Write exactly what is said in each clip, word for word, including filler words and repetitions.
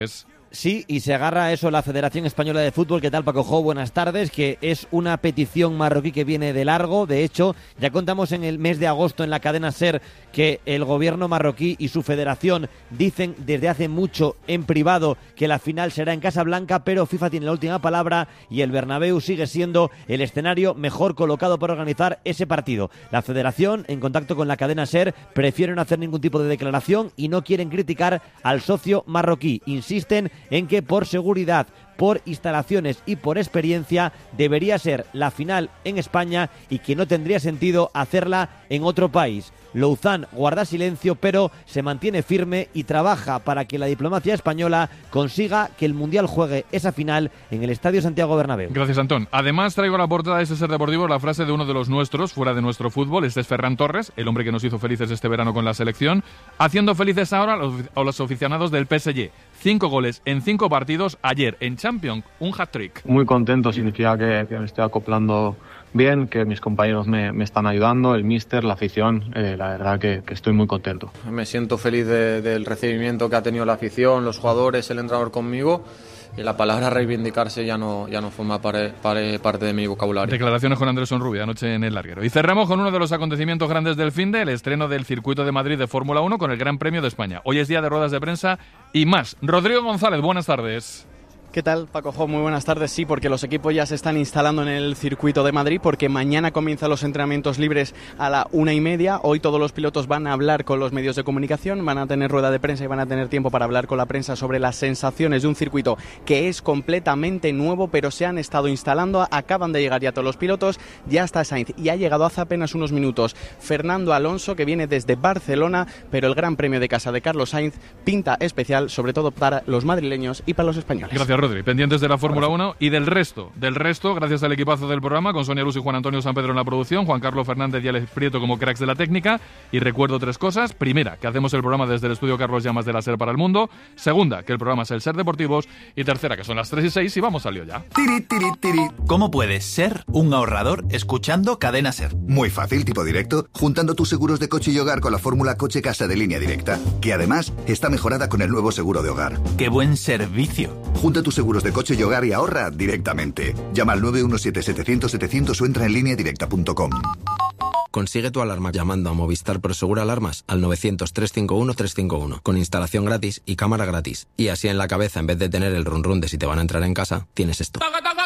Sí, y se agarra a eso la Federación Española de Fútbol. ¿Qué tal, Paco Jo? Buenas tardes. Que es una petición marroquí que viene de largo. De hecho, ya contamos en el mes de agosto en la cadena SER que el gobierno marroquí y su federación dicen desde hace mucho en privado que la final será en Casablanca, pero FIFA tiene la última palabra y el Bernabéu sigue siendo el escenario mejor colocado para organizar ese partido. La federación, en contacto con la cadena SER, prefieren no hacer ningún tipo de declaración y no quieren criticar al socio marroquí. Insisten en que por seguridad, por instalaciones y por experiencia debería ser la final en España y que no tendría sentido hacerla en otro país. Louzán guarda silencio, pero se mantiene firme y trabaja para que la diplomacia española consiga que el Mundial juegue esa final en el Estadio Santiago Bernabéu. Gracias, Antón. Además, traigo a la portada de ese Ser Deportivo la frase de uno de los nuestros, fuera de nuestro fútbol. Este es Ferran Torres, el hombre que nos hizo felices este verano con la selección, haciendo felices ahora a los aficionados del P S G. Cinco goles en cinco partidos ayer en Champions, un hat-trick. Muy contento, significa que, que me estoy acoplando bien, que mis compañeros me, me están ayudando, el míster, la afición, eh, la verdad que, que estoy muy contento. Me siento feliz de, del recibimiento que ha tenido la afición, los jugadores, el entrenador conmigo. Y la palabra reivindicarse ya no, ya no forma pare, pare, parte de mi vocabulario. Declaraciones con Andrés Onrubia anoche en El Larguero. Y cerramos con uno de los acontecimientos grandes del finde, el estreno del Circuito de Madrid de Fórmula uno con el Gran Premio de España. Hoy es día de ruedas de prensa y más. Rodrigo González, buenas tardes. ¿Qué tal, Paco Jo? Muy buenas tardes. Sí, porque los equipos ya se están instalando en el Circuito de Madrid, porque mañana comienzan los entrenamientos libres a la una y media. Hoy todos los pilotos van a hablar con los medios de comunicación, van a tener rueda de prensa y van a tener tiempo para hablar con la prensa sobre las sensaciones de un circuito que es completamente nuevo, pero se han estado instalando. Acaban de llegar ya todos los pilotos, ya está Sainz y ha llegado hace apenas unos minutos Fernando Alonso, que viene desde Barcelona, pero el Gran Premio de casa de Carlos Sainz pinta especial, sobre todo para los madrileños y para los españoles. Gracias, Rodri. Pendientes de la Fórmula uno y del resto, del resto, gracias al equipazo del programa, con Sonia Luz y Juan Antonio San Pedro en la producción, Juan Carlos Fernández y Alex Prieto como cracks de la técnica. Y recuerdo tres cosas. Primera, que hacemos el programa desde el estudio Carlos Llamas de la SER para el mundo. Segunda, que el programa es el Ser Deportivos. Y tercera, que son las tres y seis y vamos al lío ya. Tiri, tiri, tiri. ¿Cómo puedes ser un ahorrador escuchando Cadena SER? Muy fácil, tipo directo, juntando tus seguros de coche y hogar con la fórmula Coche Casa de Línea Directa, que además está mejorada con el nuevo seguro de hogar. ¡Qué buen servicio! Junta tus seguros de coche y hogar y ahorra directamente. Llama al nueve uno siete setecientos setecientos o entra en línea directa punto com. Consigue tu alarma llamando a Movistar Prosegur Alarmas al novecientos, trescientos cincuenta y uno, trescientos cincuenta y uno, con instalación gratis y cámara gratis. Y así en la cabeza, en vez de tener el run run de si te van a entrar en casa, tienes esto.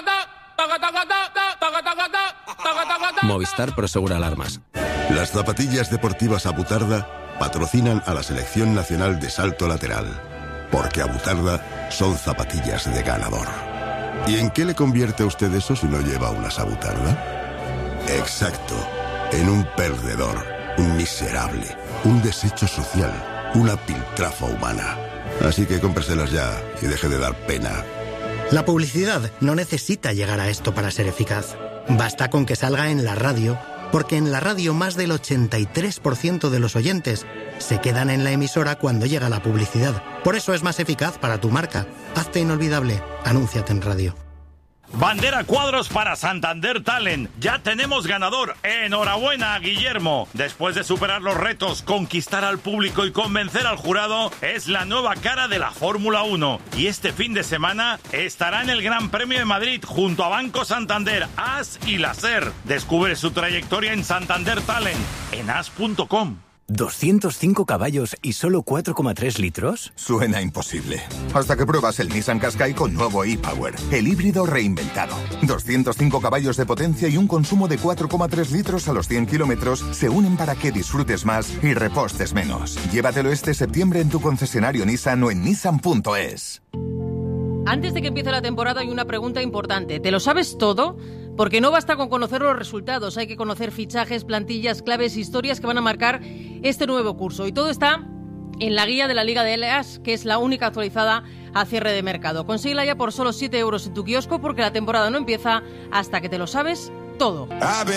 Movistar Prosegur Alarmas. Las zapatillas deportivas Abutarda patrocinan a la Selección Nacional de Salto Lateral, porque Abutarda son zapatillas de ganador. ¿Y en qué le convierte a usted eso si no lleva una Abutarda? Exacto, en un perdedor, un miserable, un desecho social, una piltrafa humana. Así que cómpreselas ya y deje de dar pena. La publicidad no necesita llegar a esto para ser eficaz. Basta con que salga en la radio, porque en la radio más del ochenta y tres por ciento de los oyentes se quedan en la emisora cuando llega la publicidad. Por eso es más eficaz para tu marca. Hazte inolvidable. Anúnciate en radio. Bandera cuadros para Santander Talent. Ya tenemos ganador. Enhorabuena, Guillermo. Después de superar los retos, conquistar al público y convencer al jurado, es la nueva cara de la Fórmula uno. Y este fin de semana estará en el Gran Premio de Madrid junto a Banco Santander, A S y la SER. Descubre su trayectoria en Santander Talent en as punto com. ¿doscientos cinco caballos y solo cuatro coma tres litros? Suena imposible. Hasta que pruebas el Nissan Qashqai con nuevo e-Power, el híbrido reinventado. doscientos cinco caballos de potencia y un consumo de cuatro coma tres litros a los cien kilómetros se unen para que disfrutes más y repostes menos. Llévatelo este septiembre en tu concesionario Nissan o en nissan punto es. Antes de que empiece la temporada hay una pregunta importante. ¿Te lo sabes todo? Porque no basta con conocer los resultados, hay que conocer fichajes, plantillas, claves, historias que van a marcar este nuevo curso. Y todo está en la guía de la Liga de L A S, que es la única actualizada a cierre de mercado. Consíguela ya por solo siete euros en tu kiosco, porque la temporada no empieza hasta que te lo sabes todo.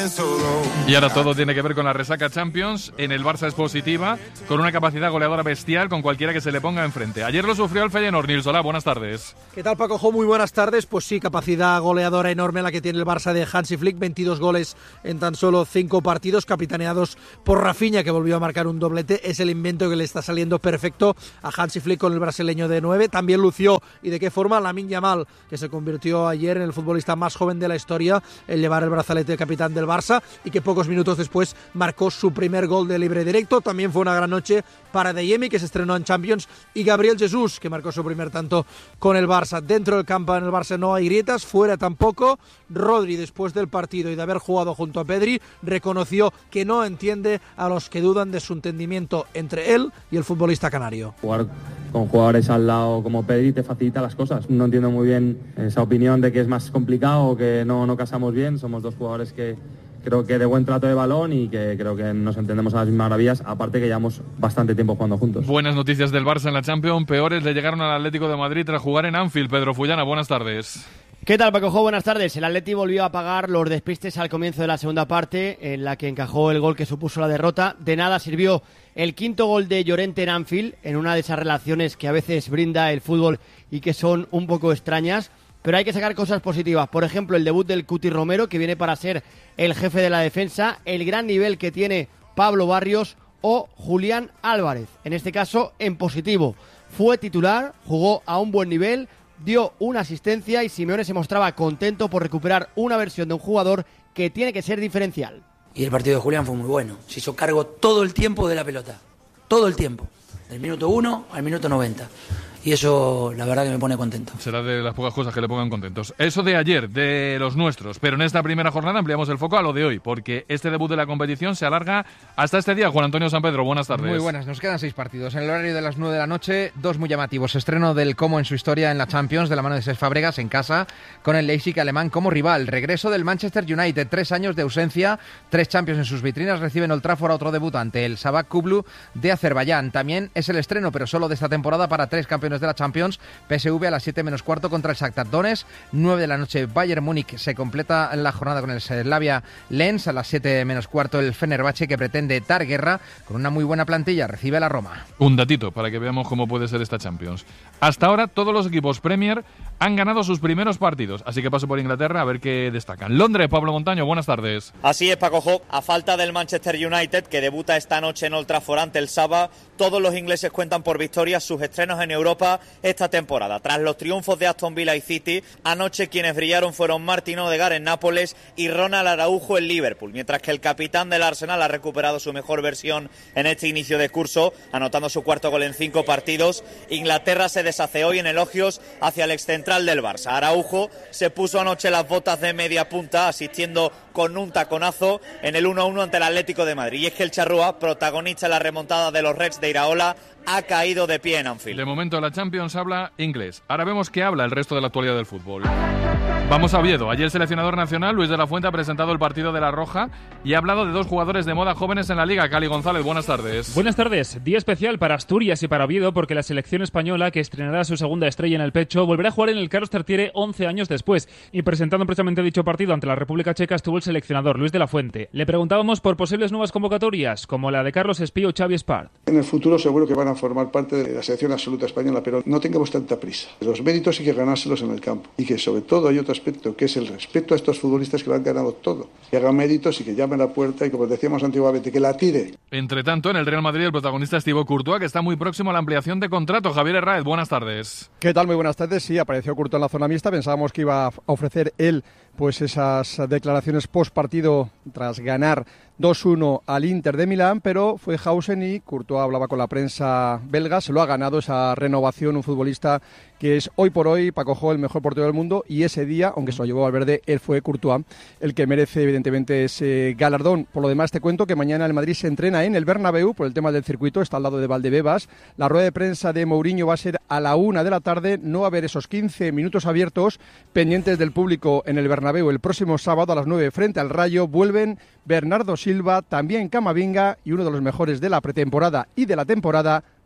Y ahora todo tiene que ver con la resaca Champions. En el Barça es positiva, con una capacidad goleadora bestial con cualquiera que se le ponga enfrente. Ayer lo sufrió el Feyenoord. Nils, hola, buenas tardes. ¿Qué tal, Paco Jo? Muy buenas tardes. Pues sí, capacidad goleadora enorme la que tiene el Barça de Hansi Flick. veintidós goles en tan solo cinco partidos, capitaneados por Rafinha, que volvió a marcar un doblete. Es el invento que le está saliendo perfecto a Hansi Flick con el brasileño de nueve. También lució, y de qué forma, Lamine Yamal, que se convirtió ayer en el futbolista más joven de la historia en llevar el brazalete de capitán del Barça, y que pocos minutos después marcó su primer gol de libre directo. También fue una gran noche para Adeyemi, que se estrenó en Champions, y Gabriel Jesús, que marcó su primer tanto con el Barça. Dentro del campo en el Barça no hay grietas, fuera tampoco. Rodri, después del partido y de haber jugado junto a Pedri, reconoció que no entiende a los que dudan de su entendimiento entre él y el futbolista canario. Jugar con jugadores al lado como Pedri te facilita las cosas. No entiendo muy bien esa opinión de que es más complicado o que no, no casamos bien. Somos dos jugadores que creo que de buen trato de balón y que creo que nos entendemos a las mismas maravillas, aparte que llevamos bastante tiempo jugando juntos. Buenas noticias del Barça en la Champions, peores le llegaron al Atlético de Madrid tras jugar en Anfield. Pedro Fullana, buenas tardes. ¿Qué tal, Paco Jo? Buenas tardes. El Atleti volvió a pagar los despistes al comienzo de la segunda parte, en la que encajó el gol que supuso la derrota. De nada sirvió el quinto gol de Llorente en Anfield, en una de esas relaciones que a veces brinda el fútbol y que son un poco extrañas. Pero hay que sacar cosas positivas. Por ejemplo, el debut del Cuti Romero, que viene para ser el jefe de la defensa, el gran nivel que tiene Pablo Barrios o Julián Álvarez. En este caso, en positivo. Fue titular, jugó a un buen nivel, dio una asistencia y Simeone se mostraba contento por recuperar una versión de un jugador que tiene que ser diferencial. Y el partido de Julián fue muy bueno. Se hizo cargo todo el tiempo de la pelota. Todo el tiempo. Del minuto uno al minuto noventa. Y eso, la verdad, que me pone contento. Será de las pocas cosas que le pongan contentos. Eso de ayer, de los nuestros. Pero en esta primera jornada ampliamos el foco a lo de hoy, porque este debut de la competición se alarga hasta este día. Juan Antonio San Pedro, buenas tardes. Muy buenas, nos quedan seis partidos. En el horario de las nueve de la noche, dos muy llamativos. Estreno del Como en su historia en la Champions, de la mano de Cesc Fábregas en casa, con el Leipzig alemán como rival. Regreso del Manchester United, tres años de ausencia, tres Champions en sus vitrinas. Reciben Old Trafford a otro debutante, el Sabah Kublu de Azerbaiyán. También es el estreno, pero solo de esta temporada, para tres campeones de la Champions. P S V a las siete menos cuarto contra el Shakhtar Donetsk. nueve de la noche, Bayern Múnich se completa la jornada con el Slavia Lens. A las siete menos cuarto, el Fenerbahce, que pretende dar guerra con una muy buena plantilla, recibe a la Roma. Un datito para que veamos cómo puede ser esta Champions. Hasta ahora todos los equipos Premier han ganado sus primeros partidos, así que paso por Inglaterra a ver qué destacan. Londres, Pablo Montaño, buenas tardes. Así es, Paco Jo. A falta del Manchester United, que debuta esta noche en Old Trafford ante el Sabah, todos los ingleses cuentan por victorias sus estrenos en Europa esta temporada. Tras los triunfos de Aston Villa y City, anoche quienes brillaron fueron Martin Odegaard en Nápoles y Ronald Araujo en Liverpool, mientras que el capitán del Arsenal ha recuperado su mejor versión en este inicio de curso, anotando su cuarto gol en cinco partidos. Inglaterra se deshace hoy en elogios hacia el excentral del Barça. Araujo se puso anoche las botas de media punta, asistiendo con un taconazo en el uno a uno ante el Atlético de Madrid. Y es que el charrúa, protagonista en la remontada de los Reds de Iraola, ha caído de pie en Anfield. De momento la Champions habla inglés. Ahora vemos qué habla el resto de la actualidad del fútbol. Vamos a Oviedo. Ayer el seleccionador nacional, Luis de la Fuente, ha presentado el partido de La Roja y ha hablado de dos jugadores de moda jóvenes en la Liga. Cali González, buenas tardes. Buenas tardes. Día especial para Asturias y para Oviedo, porque la selección española, que estrenará su segunda estrella en el pecho, volverá a jugar en el Carlos Tartiere once años después. Y presentando precisamente dicho partido ante la República Checa estuvo el seleccionador Luis de la Fuente. Le preguntábamos por posibles nuevas convocatorias, como la de Carlos Espí o Xavi Espart. En el futuro seguro que van a formar parte de la selección absoluta española, pero no tengamos tanta prisa. Los méritos hay que ganárselos en el campo. Y que sobre todo hay otro aspecto, que es el respeto a estos futbolistas que lo han ganado todo. Que hagan méritos y que llamen a la puerta y, como decíamos antiguamente, que la tire. Entre tanto, en el Real Madrid, el protagonista es Thibaut Courtois, que está muy próximo a la ampliación de contrato. Javier Herráez, buenas tardes. ¿Qué tal? Muy buenas tardes. Sí, apareció Courtois en la zona mixta. Pensábamos que iba a ofrecer él pues esas declaraciones post partido tras ganar dos uno al Inter de Milán, pero fue Hausen y Courtois hablaba con la prensa belga. Se lo ha ganado esa renovación, un futbolista que es hoy por hoy, Paco Jo, el mejor portero del mundo, y ese día, aunque se lo llevó Valverde, él fue Courtois el que merece evidentemente ese galardón. Por lo demás te cuento que mañana el Madrid se entrena en el Bernabéu por el tema del circuito, está al lado de Valdebebas. La rueda de prensa de Mourinho va a ser a la una de la tarde, no va a haber esos quince minutos abiertos pendientes del público en el Bernabéu. El próximo sábado a las nueve frente al Rayo vuelven Bernardo Silva, también Camavinga y uno de los mejores de la pretemporada y de la temporada,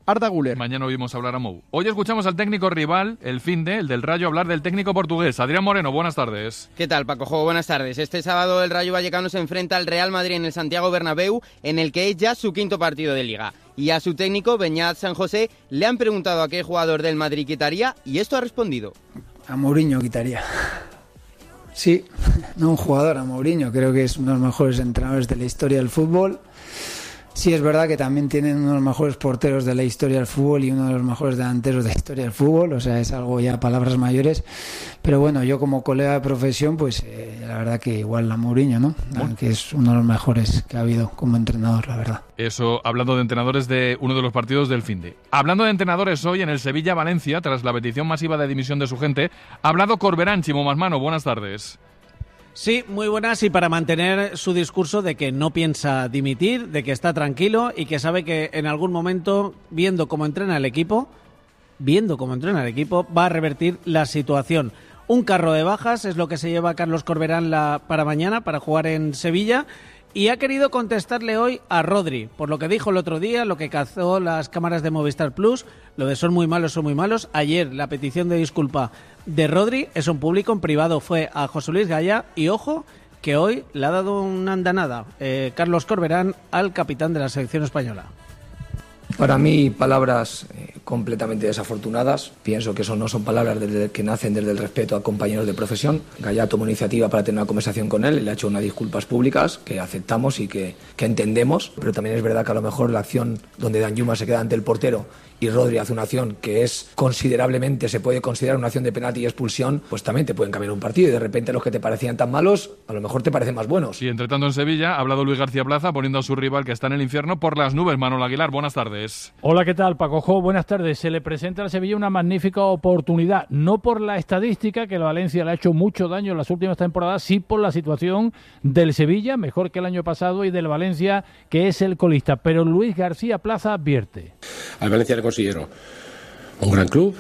Arda Güler. Mañana oímos hablar a Mou. Hoy escuchamos al técnico rival, el finde, el del Rayo, hablar del técnico portugués. Adrián Moreno, buenas tardes. ¿Qué tal, Paco Jo? Buenas tardes. Este sábado el Rayo Vallecano se enfrenta al Real Madrid en el Santiago Bernabéu, en el que es ya su quinto partido de Liga. Y a su técnico, Beñat San José, le han preguntado a qué jugador del Madrid quitaría y esto ha respondido. A Mourinho quitaría. Sí, no un jugador, a Mourinho. Creo que es uno de los mejores entrenadores de la historia del fútbol. Sí, es verdad que también tienen uno de los mejores porteros de la historia del fútbol y uno de los mejores delanteros de la historia del fútbol, o sea, es algo ya palabras mayores, pero bueno, yo como colega de profesión, pues eh, la verdad que igual a Mourinho, ¿no? Bueno. Que es uno de los mejores que ha habido como entrenador, la verdad. Eso, hablando de entrenadores de uno de los partidos del finde. Hablando de entrenadores hoy en el Sevilla-Valencia, tras la petición masiva de dimisión de su gente, ha hablado Corberán, Chimo Masmano, buenas tardes. Sí, muy buenas, y para mantener su discurso de que no piensa dimitir, de que está tranquilo y que sabe que en algún momento, viendo cómo entrena el equipo, viendo cómo entrena el equipo, va a revertir la situación. Un carro de bajas es lo que se lleva Carlos Corberán la, para mañana, para jugar en Sevilla, y ha querido contestarle hoy a Rodri, por lo que dijo el otro día, lo que cazó las cámaras de Movistar Plus, lo de son muy malos, son muy malos. Ayer la petición de disculpa de Rodri, es un público, en privado fue a José Luis Gaya, y ojo que hoy le ha dado una andanada eh, Carlos Corberán al capitán de la selección española. Para mí, palabras eh, completamente desafortunadas. Pienso que eso no son palabras desde, que nacen desde el respeto a compañeros de profesión. Gaya tomó iniciativa para tener una conversación con él y le ha hecho unas disculpas públicas que aceptamos y que, que entendemos. Pero también es verdad que a lo mejor la acción donde Danjuma se queda ante el portero y Rodri hace una acción que es considerablemente, se puede considerar una acción de penalti y expulsión, pues también te pueden cambiar un partido y de repente los que te parecían tan malos, a lo mejor te parecen más buenos. Y entre tanto en Sevilla ha hablado Luis García Plaza poniendo a su rival que está en el infierno por las nubes. Manuel Aguilar, buenas tardes. Hola, ¿qué tal, Paco Jo? Buenas tardes. Se le presenta al Sevilla una magnífica oportunidad, no por la estadística, que el Valencia le ha hecho mucho daño en las últimas temporadas, sí por la situación del Sevilla, mejor que el año pasado, y del Valencia, que es el colista. Pero Luis García Plaza advierte. Al Valencia le considero un gran club,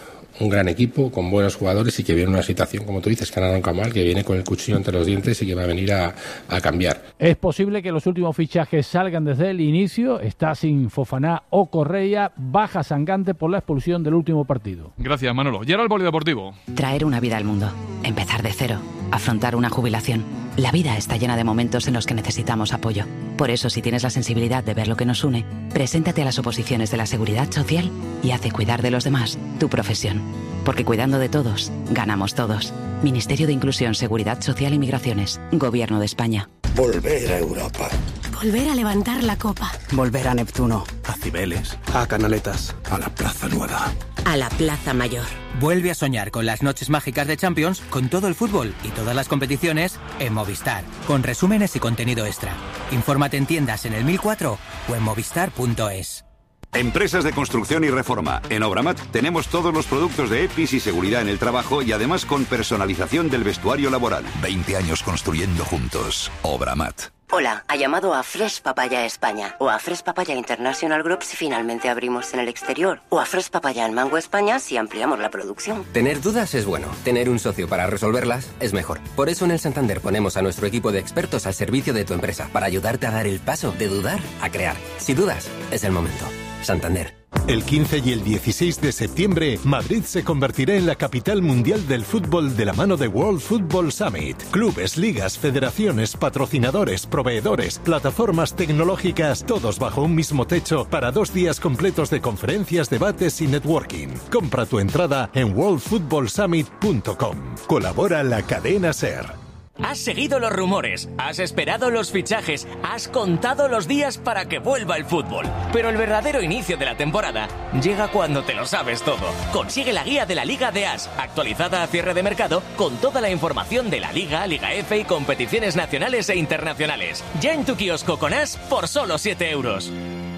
un gran equipo, con buenos jugadores y que viene una situación, como tú dices, que no arranca mal, que viene con el cuchillo entre los dientes y que va a venir a, a cambiar. Es posible que los últimos fichajes salgan desde el inicio. Está sin Fofaná o Correa, baja sangrante por la expulsión del último partido. Gracias, Manolo. Y ahora el polideportivo. Traer una vida al mundo, empezar de cero, afrontar una jubilación. La vida está llena de momentos en los que necesitamos apoyo. Por eso, si tienes la sensibilidad de ver lo que nos une, preséntate a las oposiciones de la Seguridad Social y hace cuidar de los demás tu profesión. Porque cuidando de todos, ganamos todos. Ministerio de Inclusión, Seguridad Social y Migraciones. Gobierno de España. Volver a Europa. Volver a levantar la copa. Volver a Neptuno. A Cibeles. A Canaletas. A la Plaza Nueva. A la Plaza Mayor. Vuelve a soñar con las noches mágicas de Champions, con todo el fútbol y todas las competiciones en Movistar, con resúmenes y contenido extra. Infórmate en tiendas en el mil cuatro o en movistar punto es. Empresas de construcción y reforma. En Obramat tenemos todos los productos de EPIs y seguridad en el trabajo y además con personalización del vestuario laboral. veinte años construyendo juntos. Obramat. Hola, ha llamado a Fresh Papaya España o a Fresh Papaya International Group si finalmente abrimos en el exterior o a Fresh Papaya en Mango España si ampliamos la producción. Tener dudas es bueno, tener un socio para resolverlas es mejor. Por eso en el Santander ponemos a nuestro equipo de expertos al servicio de tu empresa para ayudarte a dar el paso de dudar a crear. Si dudas, es el momento. Santander. El quince y el dieciséis de septiembre, Madrid se convertirá en la capital mundial del fútbol de la mano de World Football Summit. Clubes, ligas, federaciones, patrocinadores, proveedores, plataformas tecnológicas, todos bajo un mismo techo para dos días completos de conferencias, debates y networking. Compra tu entrada en world football summit punto com. Colabora la cadena SER. Has seguido los rumores, has esperado los fichajes, has contado los días para que vuelva el fútbol. Pero el verdadero inicio de la temporada llega cuando te lo sabes todo. Consigue la guía de la Liga de As, actualizada a cierre de mercado, con toda la información de la Liga, Liga F y competiciones nacionales e internacionales. Ya en tu kiosco con As por solo siete euros.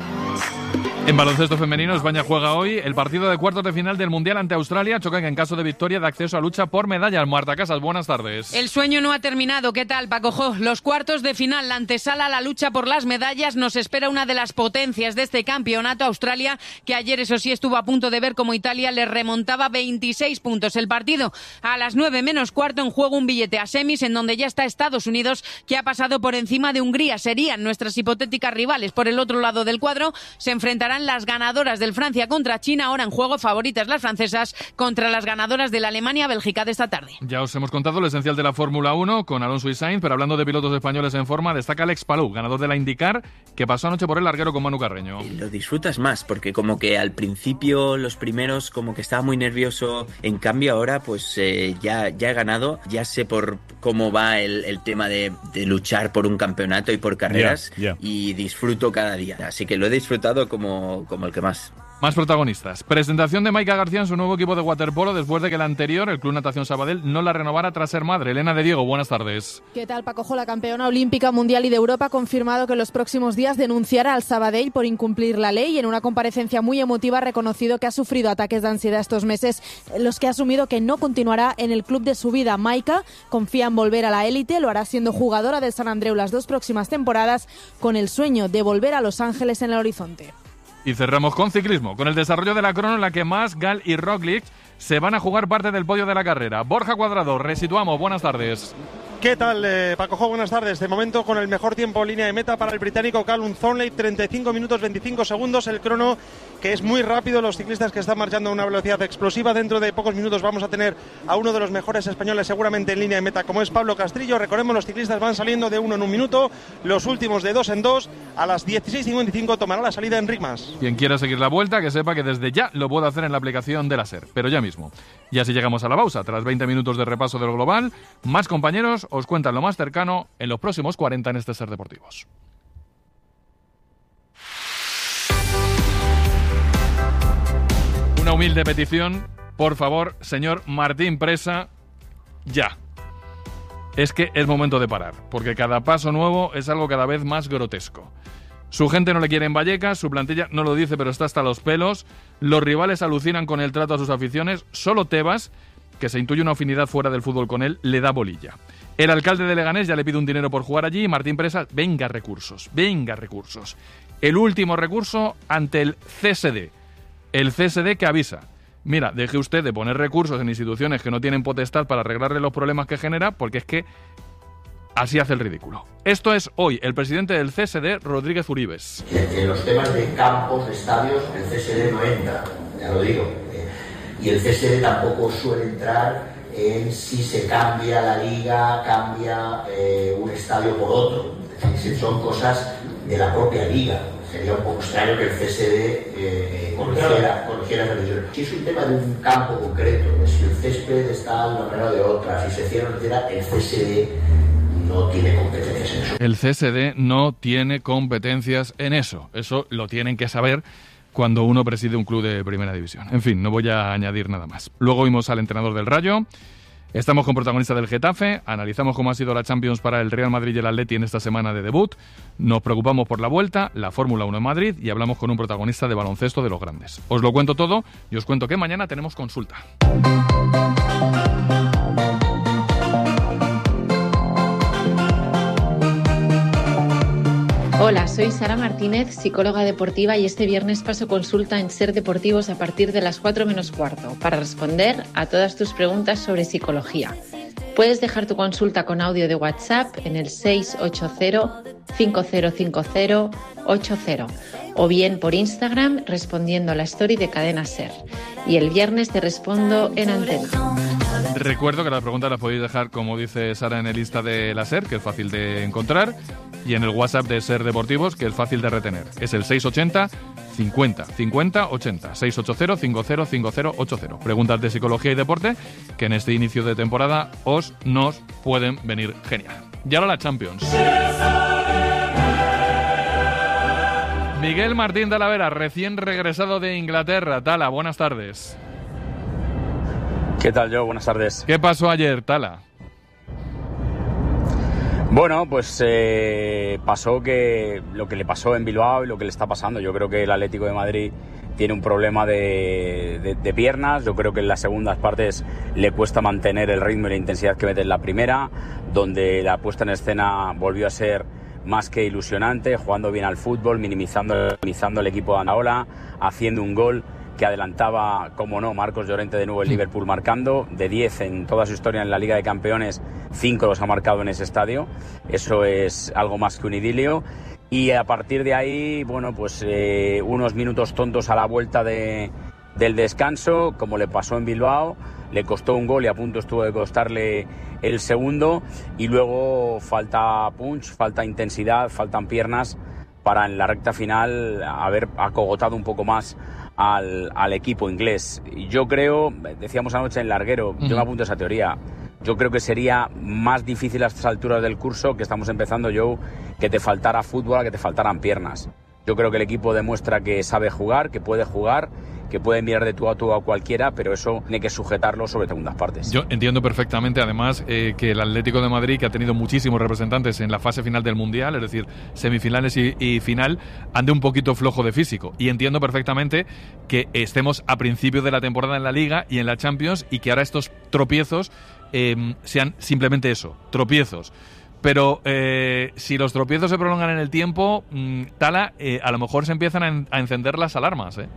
En baloncesto femenino, España juega hoy el partido de cuartos de final del Mundial ante Australia. Chocan en caso de victoria de acceso a lucha por medallas. Marta Casas, buenas tardes. El sueño no ha terminado. ¿Qué tal, Paco Jo? Los cuartos de final, la antesala a la lucha por las medallas. Nos espera una de las potencias de este campeonato, Australia, que ayer, eso sí, estuvo a punto de ver cómo Italia le remontaba veintiséis puntos. El partido a las nueve menos cuarto, en juego un billete a semis, en donde ya está Estados Unidos, que ha pasado por encima de Hungría. Serían nuestras hipotéticas rivales. Por el otro lado del cuadro se enfrentarán serán las ganadoras del Francia contra China, ahora en juego favoritas las francesas contra las ganadoras de la Alemania-Bélgica de esta tarde. Ya os hemos contado lo esencial de la Fórmula uno con Alonso y Sainz, pero hablando de pilotos españoles en forma, destaca Alex Palou, ganador de la IndyCar, que pasó anoche por el larguero con Manu Carreño. Lo disfrutas más, porque como que al principio, los primeros, como que estaba muy nervioso, en cambio ahora pues eh, ya, ya he ganado, ya sé por cómo va el, el tema de, de luchar por un campeonato y por carreras, yeah, yeah. y disfruto cada día, así que lo he disfrutado como, como el que más. Más protagonistas. Presentación de Maika García en su nuevo equipo de waterpolo después de que el anterior, el Club Natación Sabadell, no la renovara tras ser madre. Elena de Diego, buenas tardes. ¿Qué tal, Paco? La campeona olímpica, mundial y de Europa ha confirmado que en los próximos días denunciará al Sabadell por incumplir la ley y en una comparecencia muy emotiva ha reconocido que ha sufrido ataques de ansiedad estos meses, en los que ha asumido que no continuará en el club de su vida. Maika confía en volver a la élite, lo hará siendo jugadora del Sant Andreu las dos próximas temporadas, con el sueño de volver a Los Ángeles en el horizonte. Y cerramos con ciclismo, con el desarrollo de la crono en la que Mas, Gal y Roglic se van a jugar parte del podio de la carrera. Borja Cuadrado, resituamos, buenas tardes. ¿Qué tal, eh, Paco Jo? Buenas tardes. De momento con el mejor tiempo en línea de meta para el británico Callum Thornley, treinta y cinco minutos veinticinco segundos, el crono que es muy rápido, los ciclistas que están marchando a una velocidad explosiva. Dentro de pocos minutos vamos a tener a uno de los mejores españoles seguramente en línea de meta, como es Pablo Castrillo. Recordemos, los ciclistas van saliendo de uno en un minuto, los últimos de dos en dos. A las dieciséis cincuenta y cinco tomará la salida Enric Mas. Quien quiera seguir la vuelta, que sepa que desde ya lo puede hacer en la aplicación de la SER, pero ya mismo. Y así llegamos a la pausa. Tras veinte minutos de repaso del global, más compañeros os cuentan lo más cercano en los próximos cuarenta en este SER Deportivos. Una humilde petición, por favor, señor Martín Presa, ya. Es que es momento de parar, porque cada paso nuevo es algo cada vez más grotesco. Su gente no le quiere en Vallecas, su plantilla no lo dice pero está hasta los pelos, los rivales alucinan con el trato a sus aficiones, solo Tebas, que se intuye una afinidad fuera del fútbol con él, le da bolilla. El alcalde de Leganés ya le pide un dinero por jugar allí y Martín Presa, venga recursos, venga recursos. El último recurso ante el C S D. El C S D que avisa, mira, deje usted de poner recursos en instituciones que no tienen potestad para arreglarle los problemas que genera, porque es que así hace el ridículo. Esto es hoy el presidente del C S D, Rodríguez Uribes. En los temas de campos, de estadios, el C S D no entra, ya lo digo. Y el C S D tampoco suele entrar en si se cambia la liga, cambia eh, un estadio por otro. Es decir, son cosas de la propia liga. Sería un poco extraño que el C S D eh, conociera, conociera esa decisión. Si es un tema de un campo concreto, si el césped está de una manera o de otra, si se cierra o no cierra, el C S D no tiene competencias en eso. El C S D no tiene competencias en eso. Eso lo tienen que saber cuando uno preside un club de primera división. En fin, no voy a añadir nada más. Luego vimos al entrenador del Rayo. Estamos con protagonista del Getafe, analizamos cómo ha sido la Champions para el Real Madrid y el Atleti en esta semana de debut, nos preocupamos por la vuelta, la Fórmula uno en Madrid y hablamos con un protagonista de baloncesto de los grandes. Os lo cuento todo y os cuento que mañana tenemos consulta. Hola, soy Sara Martínez, psicóloga deportiva, y este viernes paso consulta en SER Deportivos a partir de las cuatro menos cuarto para responder a todas tus preguntas sobre psicología. Puedes dejar tu consulta con audio de WhatsApp en el seis ocho cero, cinco cero cinco cero, ocho cero o bien por Instagram respondiendo a la story de Cadena SER. Y el viernes te respondo en antena. Recuerdo que las preguntas las podéis dejar, como dice Sara, en el Insta de la SER, que es fácil de encontrar, y en el WhatsApp de SER Deportivos, que es fácil de retener. Es el seis ochenta, cincuenta, cincuenta, ochenta. seis ocho cero, cinco cero cinco cero, ocho cero. Preguntas de psicología y deporte que en este inicio de temporada os nos pueden venir genial. Y ahora la Champions. Miguel Martín Talavera, recién regresado de Inglaterra. Tala, buenas tardes. ¿Qué tal, yo? Buenas tardes. ¿Qué pasó ayer, Tala? Bueno, pues eh, pasó que lo que le pasó en Bilbao y lo que le está pasando. Yo creo que el Atlético de Madrid tiene un problema de, de, de piernas. Yo creo que en las segundas partes le cuesta mantener el ritmo y la intensidad que mete en la primera, donde la puesta en escena volvió a ser más que ilusionante, jugando bien al fútbol, minimizando, minimizando el equipo de Anaola, haciendo un gol que adelantaba, como no, Marcos Llorente de nuevo el Liverpool marcando. De diez en toda su historia en la Liga de Campeones, cinco los ha marcado en ese estadio. Eso es algo más que un idilio. y a partir de ahí, bueno, pues eh, unos minutos tontos a la vuelta de, del descanso, como le pasó en Bilbao, le costó un gol y a punto estuvo de costarle el segundo, y luego falta punch, falta intensidad, faltan piernas para en la recta final haber acogotado un poco más al, al equipo inglés. Yo creo, decíamos anoche en Larguero, uh-huh. yo me apunto a esa teoría, yo creo que sería más difícil a estas alturas del curso que estamos empezando, Joe, que te faltara fútbol a que te faltaran piernas. Yo creo que el equipo demuestra que sabe jugar, que puede jugar, que puede mirar de tú a tú a cualquiera, pero eso tiene que sujetarlo sobre segundas partes. Yo entiendo perfectamente, además, eh, que el Atlético de Madrid, que ha tenido muchísimos representantes en la fase final del Mundial, es decir, semifinales y, y final, ande un poquito flojo de físico. Y entiendo perfectamente que estemos a principios de la temporada en la Liga y en la Champions y que ahora estos tropiezos eh, sean simplemente eso, tropiezos. Pero eh, si los tropiezos se prolongan en el tiempo, mmm, Tala, eh, a lo mejor se empiezan a, en, a encender las alarmas, ¿eh?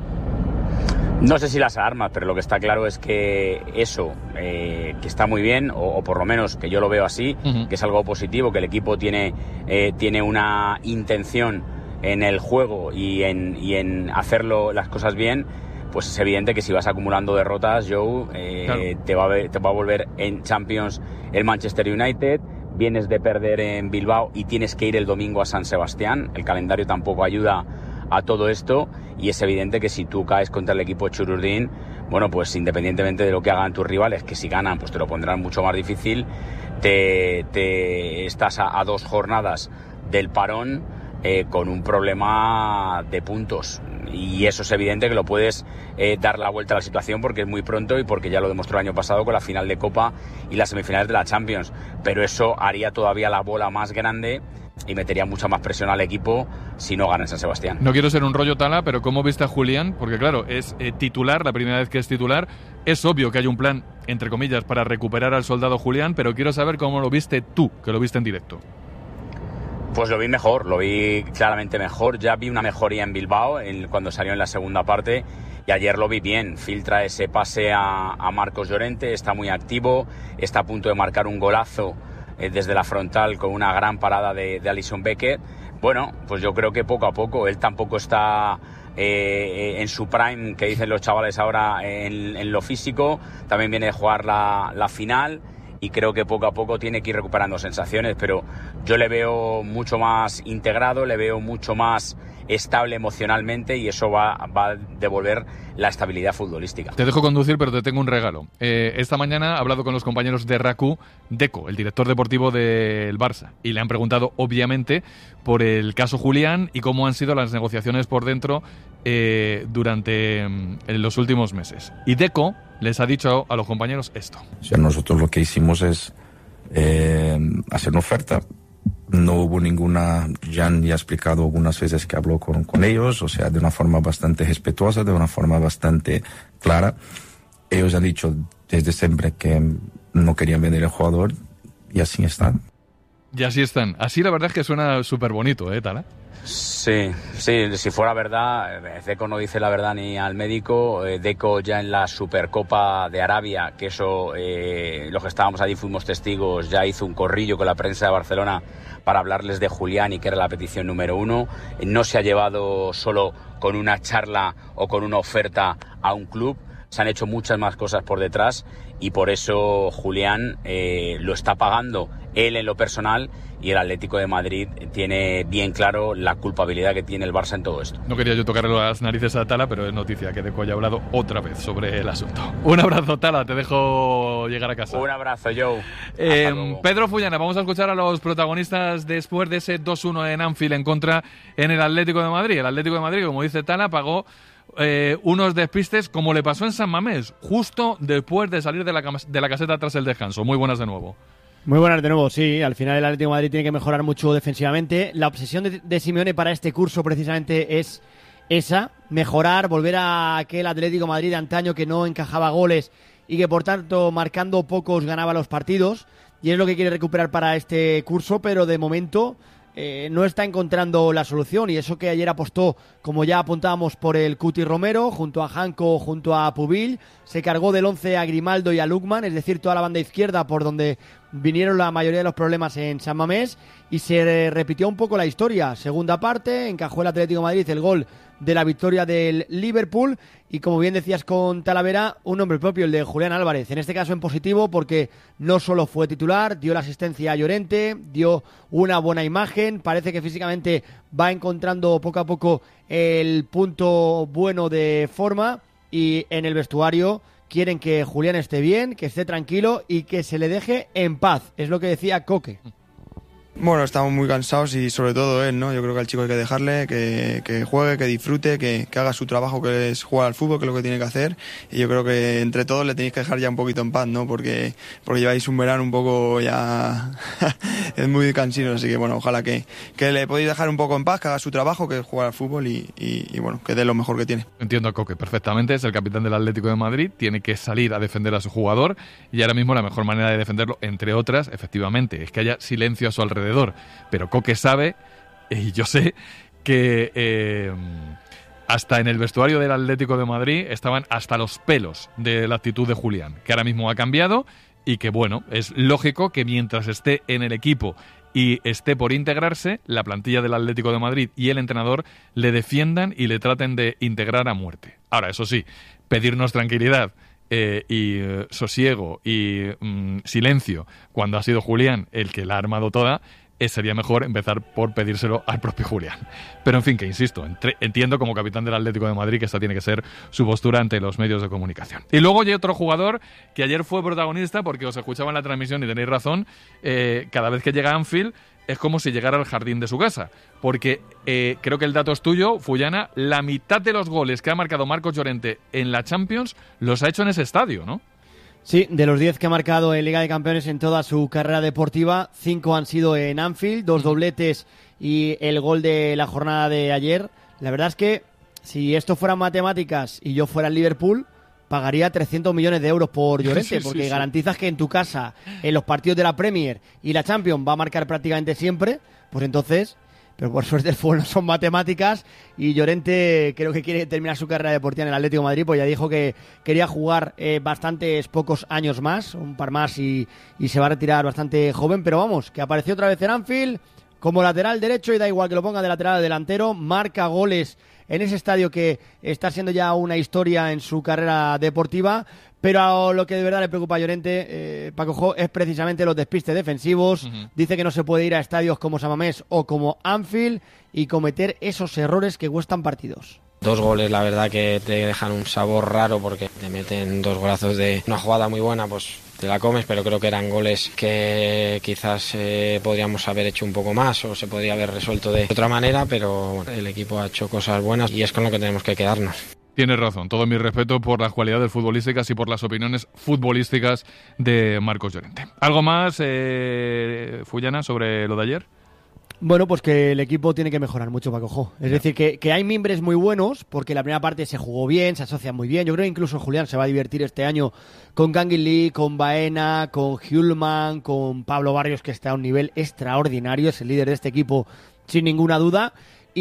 No sé si las alarmas, pero lo que está claro es que eso, eh, que está muy bien, o, o por lo menos que yo lo veo así, uh-huh. que es algo positivo, que el equipo tiene, eh, tiene una intención en el juego y en, y en hacerlo las cosas bien, pues es evidente que si vas acumulando derrotas, Joe, eh, claro. te, va a ver, te va a volver en Champions el Manchester United. Vienes de perder en Bilbao y tienes que ir el domingo a San Sebastián. El calendario tampoco ayuda a todo esto y es evidente que si tú caes contra el equipo Chururdín, bueno, pues independientemente de lo que hagan tus rivales, que si ganan pues te lo pondrán mucho más difícil, te, te estás a, a dos jornadas del parón eh, con un problema de puntos. Y eso es evidente que lo puedes eh, dar la vuelta a la situación porque es muy pronto y porque ya lo demostró el año pasado con la final de Copa y las semifinales de la Champions. Pero eso haría todavía la bola más grande y metería mucha más presión al equipo si no gana en San Sebastián. No quiero ser un rollo Tala, pero ¿cómo viste a Julián? Porque claro, es eh, titular, la primera vez que es titular. Es obvio que hay un plan, entre comillas, para recuperar al soldado Julián, pero quiero saber cómo lo viste tú, que lo viste en directo. Pues lo vi mejor, lo vi claramente mejor. Ya vi una mejoría en Bilbao en, cuando salió en la segunda parte y ayer lo vi bien. Filtra ese pase a, a Marcos Llorente, está muy activo, está a punto de marcar un golazo eh, desde la frontal con una gran parada de, de Alisson Becker. Bueno, pues yo creo que poco a poco, él tampoco está eh, en su prime, que dicen los chavales ahora, en, en lo físico. También viene de jugar la, la final. Y creo que poco a poco tiene que ir recuperando sensaciones, pero yo le veo mucho más integrado, le veo mucho más estable emocionalmente y eso va, va a devolver la estabilidad futbolística. Te dejo conducir, pero te tengo un regalo. Eh, esta mañana he hablado con los compañeros de RACU, Deco, el director deportivo del Barça, y le han preguntado, obviamente, por el caso Julián y cómo han sido las negociaciones por dentro eh, durante mm, los últimos meses. Y Deco les ha dicho a los compañeros esto. O sea, nosotros lo que hicimos es eh, hacer una oferta. No hubo ninguna, Jan ya ha explicado algunas veces que habló con, con ellos, o sea, de una forma bastante respetuosa, de una forma bastante clara. Ellos han dicho desde siempre que no querían vender el jugador y así están. Y así están. Así la verdad es que suena súper bonito, ¿eh, Tala? Sí, sí, si fuera verdad, Deco no dice la verdad ni al médico. Deco ya en la Supercopa de Arabia, que eso, eh, los que estábamos allí fuimos testigos, ya hizo un corrillo con la prensa de Barcelona para hablarles de Julián y que era la petición número uno. No se ha llevado solo con una charla o con una oferta a un club, se han hecho muchas más cosas por detrás y por eso Julián eh, lo está pagando él en lo personal y el Atlético de Madrid tiene bien claro la culpabilidad que tiene el Barça en todo esto. No quería yo tocarle las narices a Tala, pero es noticia que Deco haya hablado otra vez sobre el asunto. Un abrazo, Tala, te dejo llegar a casa. Un abrazo, Joe. Eh, Pedro Fullana, vamos a escuchar a los protagonistas después de ese dos uno en Anfield en contra en el Atlético de Madrid. El Atlético de Madrid, como dice Tala, pagó Eh, unos despistes como le pasó en San Mamés, justo después de salir de la, de la caseta tras el descanso. Muy buenas de nuevo. Muy buenas de nuevo, sí. Al final el Atlético de Madrid tiene que mejorar mucho defensivamente. La obsesión de, de Simeone para este curso precisamente es esa, mejorar, volver a aquel Atlético de Madrid de antaño que no encajaba goles y que por tanto marcando pocos ganaba los partidos, y es lo que quiere recuperar para este curso, pero de momento Eh, no está encontrando la solución, y eso que ayer apostó, como ya apuntábamos, por el Cuti Romero, junto a Janko, junto a Pubil, se cargó del once a Grimaldo y a Lukman, es decir, toda la banda izquierda por donde vinieron la mayoría de los problemas en San Mamés y se repitió un poco la historia. Segunda parte, encajó el Atlético de Madrid el gol de la victoria del Liverpool y, como bien decías con Talavera, un nombre propio, el de Julián Álvarez, en este caso en positivo porque no solo fue titular, dio la asistencia a Llorente, dio una buena imagen, parece que físicamente va encontrando poco a poco el punto bueno de forma y en el vestuario quieren que Julián esté bien, que esté tranquilo y que se le deje en paz, es lo que decía Coque. Bueno, estamos muy cansados y sobre todo él, ¿no? Yo creo que al chico hay que dejarle, que, que juegue, que disfrute, que, que haga su trabajo, que es jugar al fútbol, que es lo que tiene que hacer. Y yo creo que entre todos le tenéis que dejar ya un poquito en paz, ¿no? Porque, porque lleváis un verano un poco ya... es muy cansino, así que bueno, ojalá que, que le podéis dejar un poco en paz, que haga su trabajo, que es jugar al fútbol y, y, y bueno, que dé lo mejor que tiene. Entiendo a Coque perfectamente, es el capitán del Atlético de Madrid, tiene que salir a defender a su jugador y ahora mismo la mejor manera de defenderlo, entre otras, efectivamente, es que haya silencio a su alrededor. Pero Coque sabe, y yo sé, que eh, hasta en el vestuario del Atlético de Madrid estaban hasta los pelos de la actitud de Julián, que ahora mismo ha cambiado y que, bueno, es lógico que mientras esté en el equipo y esté por integrarse, la plantilla del Atlético de Madrid y el entrenador le defiendan y le traten de integrar a muerte. Ahora, eso sí, pedirnos tranquilidad eh, y eh, sosiego y mm, silencio cuando ha sido Julián el que la ha armado toda, eh, sería mejor empezar por pedírselo al propio Julián. Pero en fin, que insisto, entre, entiendo como capitán del Atlético de Madrid que esta tiene que ser su postura ante los medios de comunicación. Y luego hay otro jugador que ayer fue protagonista, porque os escuchaba en la transmisión y tenéis razón, eh, cada vez que llega a Anfield es como si llegara al jardín de su casa, porque eh, creo que el dato es tuyo, Fullana, la mitad de los goles que ha marcado Marcos Llorente en la Champions los ha hecho en ese estadio, ¿no? Sí, de los diez que ha marcado en Liga de Campeones en toda su carrera deportiva, cinco han sido en Anfield, dos dobletes y el gol de la jornada de ayer. La verdad es que si esto fueran matemáticas y yo fuera el Liverpool, pagaría trescientos millones de euros por Llorente, sí, porque sí, sí. garantizas que en tu casa, en los partidos de la Premier y la Champions, va a marcar prácticamente siempre, pues entonces... Pero por suerte el fútbol no son matemáticas y Llorente creo que quiere terminar su carrera deportiva en el Atlético de Madrid, pues ya dijo que quería jugar eh, bastantes pocos años más, un par más y, y se va a retirar bastante joven, pero vamos, que apareció otra vez en Anfield como lateral derecho y da igual que lo ponga de lateral o delantero, marca goles en ese estadio que está siendo ya una historia en su carrera deportiva. Pero lo que de verdad le preocupa a Llorente, eh, Paco Jo, es precisamente los despistes defensivos. Uh-huh. Dice que no se puede ir a estadios como San Mamés o como Anfield y cometer esos errores que cuestan partidos. Dos goles, la verdad que te dejan un sabor raro porque te meten dos golazos de una jugada muy buena, pues te la comes, pero creo que eran goles que quizás eh, podríamos haber hecho un poco más o se podría haber resuelto de otra manera, pero bueno, el equipo ha hecho cosas buenas y es con lo que tenemos que quedarnos. Tienes razón, todo mi respeto por las cualidades futbolísticas y por las opiniones futbolísticas de Marcos Llorente. ¿Algo más, eh, Fullana, sobre lo de ayer? Bueno, pues que el equipo tiene que mejorar mucho, Paco Jo. Es yeah. decir, que, que hay mimbres muy buenos, porque la primera parte se jugó bien, se asocia muy bien. Yo creo que incluso Julián se va a divertir este año con Kangin Lee, con Baena, con Hjulman, con Pablo Barrios, que está a un nivel extraordinario, es el líder de este equipo sin ninguna duda.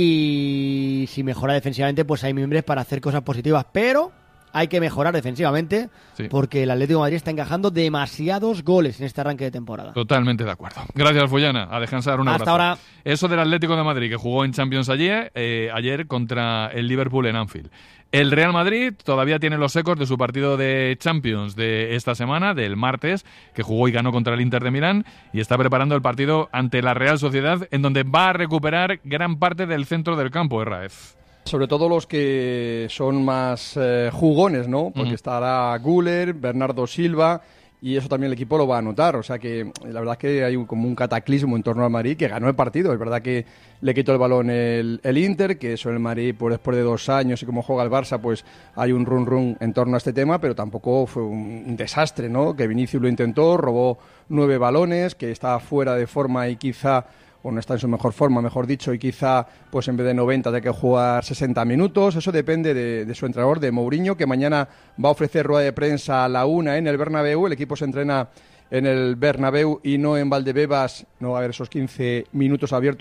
Y si mejora defensivamente, pues hay mimbres para hacer cosas positivas, pero hay que mejorar defensivamente sí. porque el Atlético de Madrid está encajando demasiados goles en este arranque de temporada. Totalmente de acuerdo. Gracias, Fullana. A descansar, un abrazo. Hasta ahora. Eso del Atlético de Madrid, que jugó en Champions ayer, eh, ayer contra el Liverpool en Anfield. El Real Madrid todavía tiene los ecos de su partido de Champions de esta semana, del martes, que jugó y ganó contra el Inter de Milán, y está preparando el partido ante la Real Sociedad, en donde va a recuperar gran parte del centro del campo, ¿eh, Raez? Sobre todo los que son más eh, jugones, ¿no? Porque uh-huh. estará Güler, Bernardo Silva, y eso también el equipo lo va a notar. O sea que la verdad es que hay un, como un cataclismo en torno al Madrid, que ganó el partido. Es verdad que le quitó el balón el, el Inter, que eso en el Madrid, pues después de dos años y como juega el Barça, pues hay un run run en torno a este tema, pero tampoco fue un, un desastre, ¿no? Que Vinicius lo intentó, robó nueve balones, que estaba fuera de forma y quizá... o no está en su mejor forma, mejor dicho, y quizá pues en vez de noventa tenga que jugar sesenta minutos. Eso depende de, de su entrenador, de Mourinho, que mañana va a ofrecer rueda de prensa a la una en el Bernabéu. El equipo se entrena en el Bernabéu y no en Valdebebas. No va a haber esos quince minutos abiertos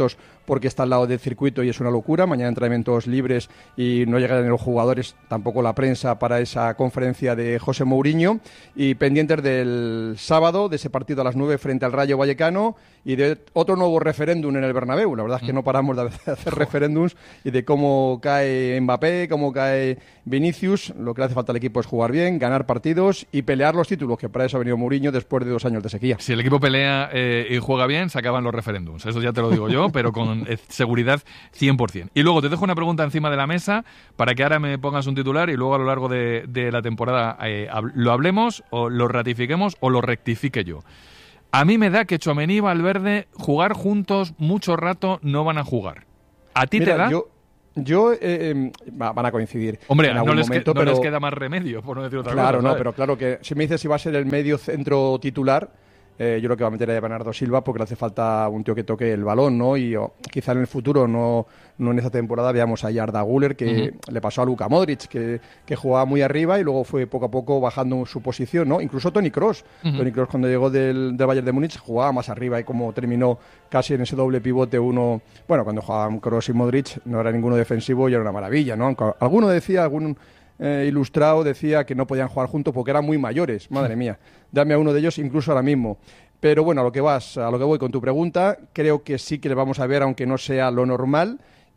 porque está al lado del circuito y es una locura. Mañana entrenamientos libres y no llegan los jugadores, tampoco la prensa, para esa conferencia de José Mourinho. Y pendientes del sábado, de ese partido a las nueve frente al Rayo Vallecano y de otro nuevo referéndum en el Bernabéu. La verdad es que no paramos de hacer referéndums y de cómo cae Mbappé, cómo cae Vinicius. Lo que le hace falta al equipo es jugar bien, ganar partidos y pelear los títulos, que para eso ha venido Mourinho después de dos años de sequía. Si el equipo pelea eh, y juega bien, se acaban los referéndums. Eso ya te lo digo yo, pero con eh, seguridad cien por ciento. Y luego te dejo una pregunta encima de la mesa para que ahora me pongas un titular y luego a lo largo de, de la temporada eh, lo hablemos o lo ratifiquemos o lo rectifique yo. A mí me da que Tchouaméni y Valverde jugar juntos mucho rato no van a jugar. ¿A ti Mira, te da? Yo, yo eh, eh, van a coincidir. Hombre, en no, algún les, momento, que, no pero... les queda más remedio, por no decir otra claro, cosa. Claro, no, pero claro que si me dices si va a ser el medio centro titular, eh, yo creo que va a meter a Bernardo Silva porque le hace falta un tío que toque el balón, ¿no? Y oh, quizá en el futuro, no, no en esta temporada, veamos a Arda Güler, que uh-huh. le pasó a Luka Modric, que, que jugaba muy arriba y luego fue poco a poco bajando su posición, ¿no? Incluso Toni Kroos. Uh-huh. Toni Kroos, cuando llegó del, del Bayern de Múnich, jugaba más arriba y como terminó casi en ese doble pivote uno... Bueno, cuando jugaban Kroos y Modric no era ninguno defensivo y era una maravilla, ¿no? Aunque alguno decía, algún... Eh, ilustrado decía que no podían jugar juntos porque eran muy mayores, madre mía, dame a uno de ellos incluso ahora mismo. Pero bueno, a lo que vas, a lo que voy con tu pregunta, creo que sí que le vamos a ver, aunque no sea lo normal.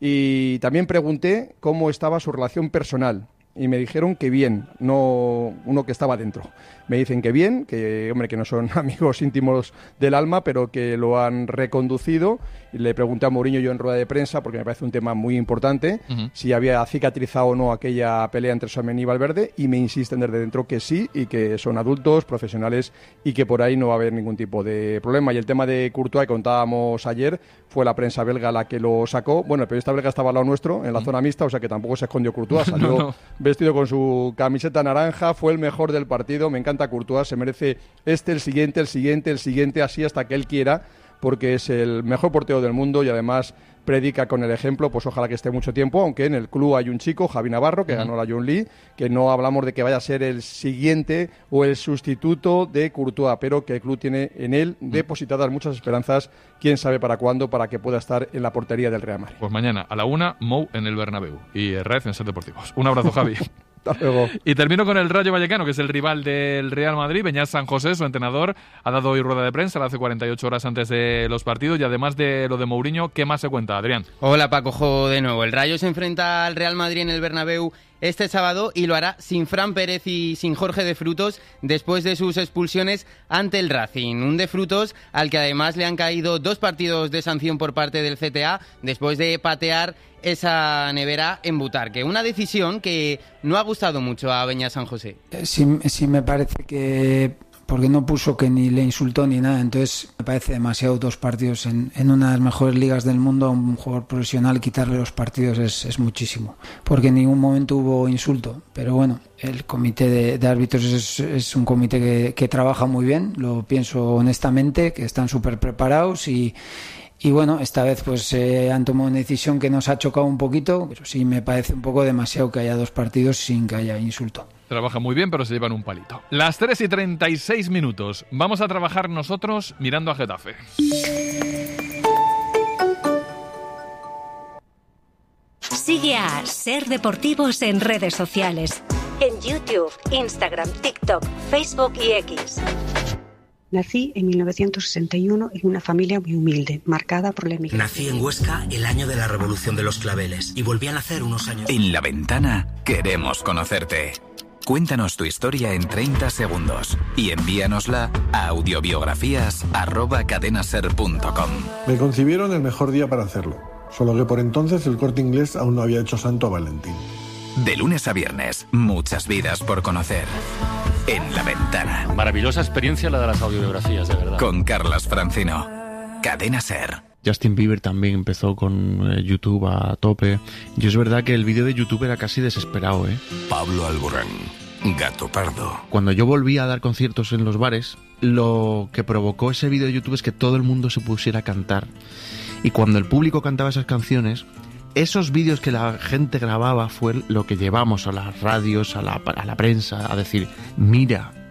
Y también pregunté cómo estaba su relación personal y me dijeron que bien, no uno que estaba dentro. Me dicen que bien, que hombre, que no son amigos íntimos del alma, pero que lo han reconducido. Y le pregunté a Mourinho yo en rueda de prensa, porque me parece un tema muy importante, uh-huh. si había cicatrizado o no aquella pelea entre Tchouaméni y Valverde, y me insisten desde dentro que sí, y que son adultos, profesionales, y que por ahí no va a haber ningún tipo de problema. Y el tema de Courtois, que contábamos ayer, fue la prensa belga la que lo sacó. Bueno, el periodista belga estaba al lado nuestro, en la uh-huh. zona mixta, o sea que tampoco se escondió Courtois, salió no, no. vestido con su camiseta naranja, fue el mejor del partido. Me encanta Courtois, se merece este, el siguiente, el siguiente, el siguiente, así hasta que él quiera, porque es el mejor portero del mundo y además predica con el ejemplo. Pues ojalá que esté mucho tiempo, aunque en el club hay un chico, Javi Navarro, que uh-huh. ganó la John Lee, que no hablamos de que vaya a ser el siguiente o el sustituto de Courtois, pero que el club tiene en él depositadas muchas esperanzas, quién sabe para cuándo, para que pueda estar en la portería del Real Madrid. Pues mañana a la una, Mou en el Bernabéu y Rez en Ser Deportivos. Un abrazo, Javi. Y termino con el Rayo Vallecano, que es el rival del Real Madrid. Beñat San José, su entrenador, ha dado hoy rueda de prensa, la hace cuarenta y ocho horas antes de los partidos. Y además de lo de Mourinho, ¿qué más se cuenta, Adrián? Hola, Paco Jo, de nuevo. El Rayo se enfrenta al Real Madrid en el Bernabéu este sábado y lo hará sin Fran Pérez y sin Jorge de Frutos después de sus expulsiones ante el Racing. Un de Frutos al que además le han caído dos partidos de sanción por parte del C T A después de patear esa nevera en Butarque. Una decisión que no ha gustado mucho a Beñat San José. Sí, sí me parece que... porque no puso que ni le insultó ni nada, entonces me parece demasiado dos partidos en, en una de las mejores ligas del mundo a un jugador profesional. Quitarle los partidos es, es muchísimo, porque en ningún momento hubo insulto, pero bueno, el comité de, de árbitros es, es un comité que, que trabaja muy bien, lo pienso honestamente, que están súper preparados y Y bueno, esta vez pues eh, han tomado una decisión que nos ha chocado un poquito, pero sí me parece un poco demasiado que haya dos partidos sin que haya insulto. Trabaja muy bien, pero se llevan un palito. Las tres y treinta y seis minutos. Vamos a trabajar nosotros mirando a Getafe. Sigue a Ser Deportivos en redes sociales. En YouTube, Instagram, TikTok, Facebook y X. Nací en mil novecientos sesenta y uno en una familia muy humilde, marcada por la emigración. Nací en Huesca el año de la Revolución de los Claveles y volví a nacer unos años... En La Ventana queremos conocerte. Cuéntanos tu historia en treinta segundos y envíanosla a audiobiografías arroba cadenaser punto com. Me concibieron el mejor día para hacerlo, solo que por entonces el Corte Inglés aún no había hecho santo a Valentín. De lunes a viernes, muchas vidas por conocer. En La Ventana. Maravillosa experiencia la de las audiobiografías, de verdad. Con Carlas Francino. Cadena Ser. Justin Bieber también empezó con eh, YouTube a tope. Y es verdad que el vídeo de YouTube era casi desesperado, ¿eh? Pablo Alborán. Gato Pardo. Cuando yo volví a dar conciertos en los bares, lo que provocó ese vídeo de YouTube es que todo el mundo se pusiera a cantar. Y cuando el público cantaba esas canciones... Esos vídeos que la gente grababa fue lo que llevamos a las radios, a la, a la prensa, a decir, mira,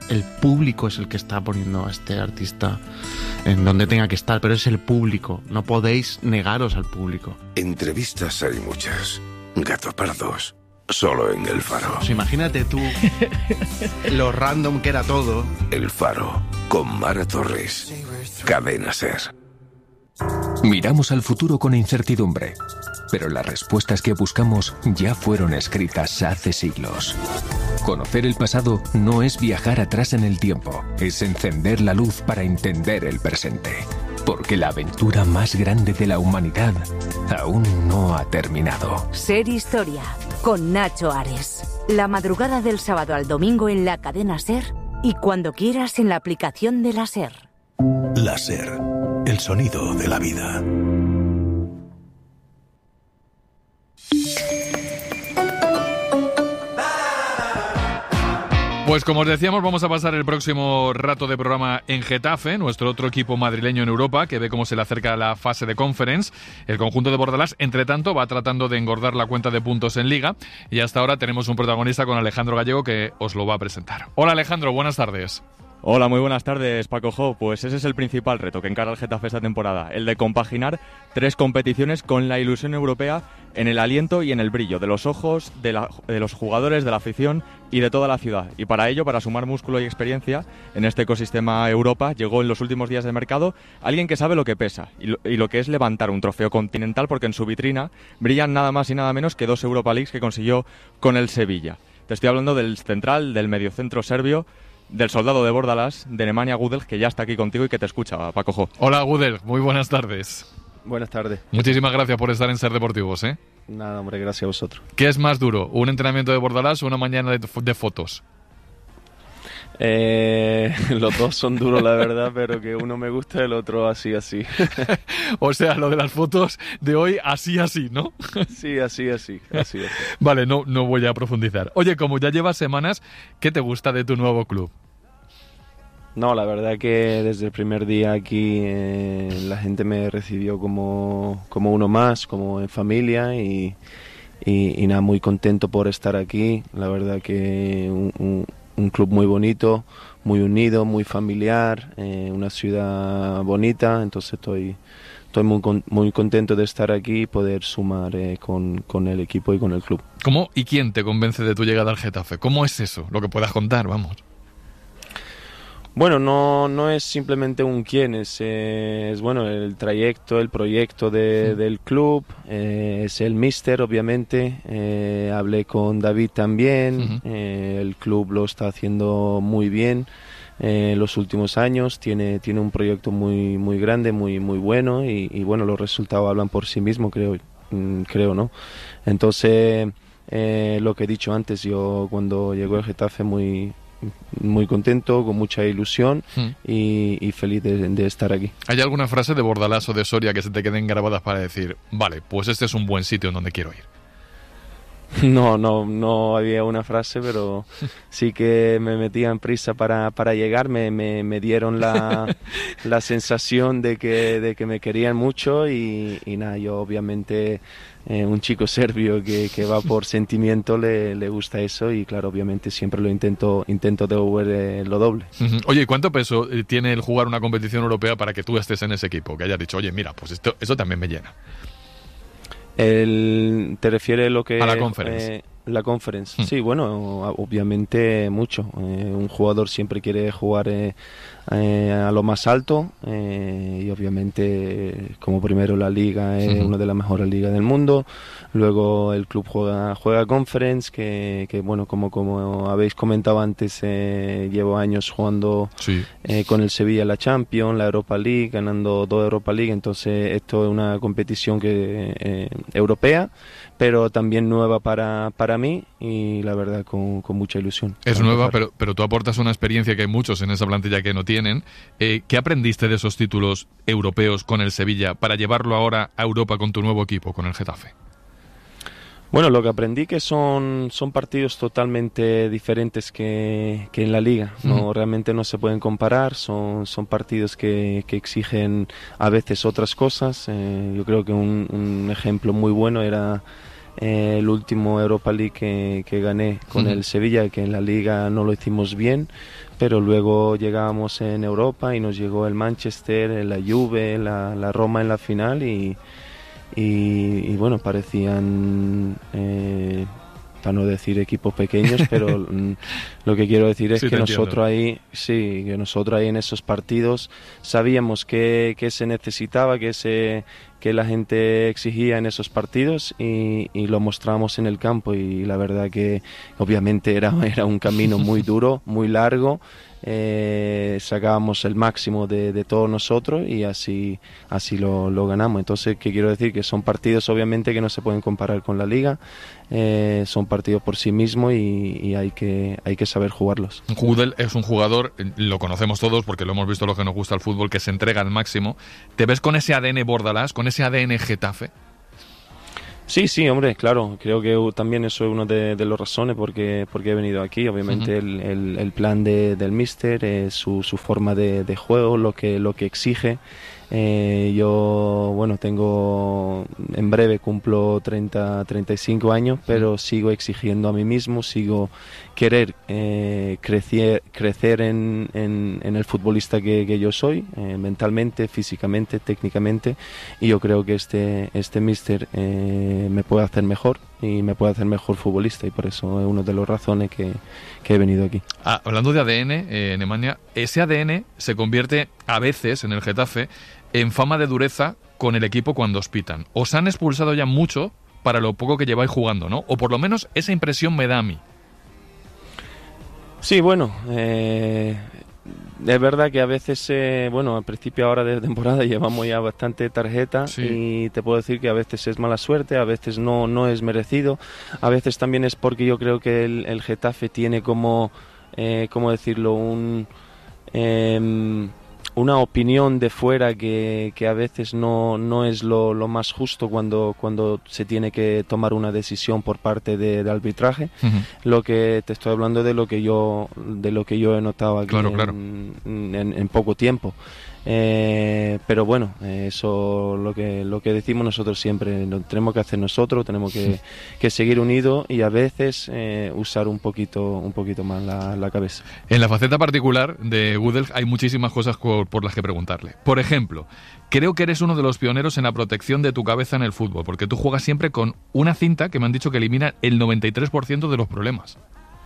el público es el que está poniendo a este artista en donde tenga que estar, pero es el público, no podéis negaros al público. Entrevistas hay muchas, gato pardos, solo en El Faro. Pues imagínate tú lo random que era todo. El Faro, con Mara Torres, Cadena SER. Miramos al futuro con incertidumbre, pero las respuestas que buscamos ya fueron escritas hace siglos. Conocer el pasado no es viajar atrás en el tiempo, es encender la luz para entender el presente. Porque la aventura más grande de la humanidad aún no ha terminado. Ser Historia, con Nacho Ares. La madrugada del sábado al domingo en la cadena SER y cuando quieras en la aplicación de la SER. La SER, el sonido de la vida. Pues como os decíamos, vamos a pasar el próximo rato de programa en Getafe, nuestro otro equipo madrileño en Europa, que ve cómo se le acerca la fase de Conference. El conjunto de Bordalás, entre tanto, va tratando de engordar la cuenta de puntos en Liga, y hasta ahora tenemos un protagonista con Alejandro Gallego que os lo va a presentar. Hola Alejandro, buenas tardes. Hola, muy buenas tardes, Paco Jo. Pues ese es el principal reto que encara el Getafe esta temporada, el de compaginar tres competiciones con la ilusión europea en el aliento y en el brillo de los ojos, de, la, de los jugadores, de la afición y de toda la ciudad. Y para ello, para sumar músculo y experiencia en este ecosistema Europa, llegó en los últimos días de mercado alguien que sabe lo que pesa y lo, y lo que es levantar un trofeo continental, porque en su vitrina brillan nada más y nada menos que dos Europa Leagues que consiguió con el Sevilla. Te estoy hablando del central, del mediocentro serbio, del soldado de Bordalás, de Nemanja Gudelj, que ya está aquí contigo y que te escucha, Paco Jo. Hola Gudelj, muy buenas tardes. Buenas tardes. Muchísimas gracias por estar en Ser Deportivos, ¿eh? Nada, hombre, gracias a vosotros. ¿Qué es más duro, un entrenamiento de Bordalás o una mañana de, de fotos? Eh, los dos son duros, la verdad, pero que uno me gusta y el otro así, así. O sea, lo de las fotos de hoy, así, así, ¿no? Sí, así, así, así, así. Vale, no, no voy a profundizar. Oye, como ya llevas semanas, ¿qué te gusta de tu nuevo club? No, la verdad que desde el primer día aquí eh, la gente me recibió como, como uno más, como en familia y, y, y nada, muy contento por estar aquí. La verdad que un, un, un club muy bonito, muy unido, muy familiar, eh, una ciudad bonita, entonces estoy, estoy muy, muy contento de estar aquí y poder sumar eh, con, con el equipo y con el club. ¿Cómo y quién te convence de tu llegada al Getafe? ¿Cómo es eso? Lo que puedas contar, vamos. Bueno, no, no es simplemente un quién, es, eh, es bueno el trayecto, el proyecto de, sí. del club, eh, es el míster, obviamente. Eh, hablé con David también, uh-huh. eh, el club lo está haciendo muy bien eh, en los últimos años, tiene, tiene un proyecto muy, muy grande, muy, muy bueno y, y bueno, los resultados hablan por sí mismos, creo, creo, ¿no? Entonces, eh, lo que he dicho antes, yo cuando llegó el Getafe muy... muy contento, con mucha ilusión mm. y, y feliz de, de estar aquí. ¿Hay alguna frase de Bordalás o de Soria que se te queden grabadas para decir, vale, pues este es un buen sitio en donde quiero ir? No, no, no había una frase, pero sí que me metía en prisa para, para llegar, me, me, me dieron la, la sensación de que, de que me querían mucho y, y nada, yo obviamente... Eh, un chico serbio que, que va por sentimiento le, le gusta eso y claro, obviamente siempre lo intento intento devolver eh, lo doble. Uh-huh. Oye, ¿cuánto peso tiene el jugar una competición europea para que tú estés en ese equipo? Que hayas dicho, oye, mira, pues esto eso también me llena. El, ¿Te refieres lo que a la conference? Eh, la conference, mm. sí, bueno, obviamente mucho. Eh, un jugador siempre quiere jugar eh, eh, a lo más alto eh, y obviamente como primero la liga es mm-hmm. una de las mejores ligas del mundo. Luego el club juega juega conference, que, que bueno, como como habéis comentado antes, eh, llevo años jugando sí. eh, con el Sevilla la Champions, la Europa League, ganando dos Europa League. Entonces esto es una competición que eh, europea, pero también nueva para, para mí y la verdad con, con mucha ilusión. Es nueva, pero, pero tú aportas una experiencia que hay muchos en esa plantilla que no tienen. Eh, ¿Qué aprendiste de esos títulos europeos con el Sevilla para llevarlo ahora a Europa con tu nuevo equipo, con el Getafe? Bueno, lo que aprendí que son, son partidos totalmente diferentes que, que en la liga. No, uh-huh. Realmente no se pueden comparar, son, son partidos que, que exigen a veces otras cosas. Eh, yo creo que un, un ejemplo muy bueno era eh, el último Europa League que, que gané con uh-huh. el Sevilla, que en la liga no lo hicimos bien, pero luego llegábamos en Europa y nos llegó el Manchester, la Juve, la, la Roma en la final y, y, y bueno, parecían... Eh, para no decir equipos pequeños, pero mm, lo que quiero decir es sí, que entiendo. nosotros ahí, sí, que nosotros ahí en esos partidos sabíamos que, que se necesitaba, que se que la gente exigía en esos partidos y, y lo mostramos en el campo y la verdad que obviamente era, era un camino muy duro, muy largo. Eh, sacábamos el máximo de, de todos nosotros y así así lo, lo ganamos. Entonces, ¿qué quiero decir? Que son partidos obviamente que no se pueden comparar con la liga, eh, son partidos por sí mismos y, y hay que hay que saber jugarlos. Gudel es un jugador, lo conocemos todos porque lo hemos visto los que nos gusta el fútbol, que se entrega al máximo. ¿Te ves con ese A D N Bordalás, con ese A D N Getafe? Sí, sí, hombre, claro, creo que también eso es uno de, de las razones porque, porque he venido aquí. Obviamente uh-huh. el, el, el plan de, del míster, eh, su, su forma de, de juego, lo que, lo que exige. Eh, yo, bueno, tengo, en breve cumplo treinta, treinta y cinco años, pero sigo exigiendo a mí mismo, sigo querer eh, crecer, crecer en, en, en el futbolista que, que yo soy, eh, mentalmente, físicamente, técnicamente, y yo creo que este, este míster eh, me puede hacer mejor y me puede hacer mejor futbolista y por eso es una de las razones que, que he venido aquí. Ah, hablando de A D N, eh, Nemanja, ese A D N se convierte a veces en el Getafe en fama de dureza con el equipo cuando os pitan. Os han expulsado ya mucho para lo poco que lleváis jugando, ¿no? O por lo menos esa impresión me da a mí. Sí, bueno, eh, es verdad que a veces, eh, bueno, al principio ahora de temporada llevamos ya bastante tarjeta sí. y te puedo decir que a veces es mala suerte, a veces no, no es merecido, a veces también es porque yo creo que el, el Getafe tiene como, eh, ¿cómo decirlo?, un... Eh, una opinión de fuera que, que a veces no, no es lo, lo más justo cuando, cuando se tiene que tomar una decisión por parte de, de arbitraje. Uh-huh. Lo que te estoy hablando de lo que yo de lo que yo he notado aquí claro, en, claro. En, en, en poco tiempo. Eh, pero bueno, eso lo que lo que decimos nosotros siempre, lo tenemos que hacer nosotros, tenemos que, que seguir unidos y a veces eh, usar un poquito un poquito más la, la cabeza. En la faceta particular de Gudel hay muchísimas cosas por, por las que preguntarle. Por ejemplo, creo que eres uno de los pioneros en la protección de tu cabeza en el fútbol, porque tú juegas siempre con una cinta que me han dicho que elimina el noventa y tres por ciento de los problemas.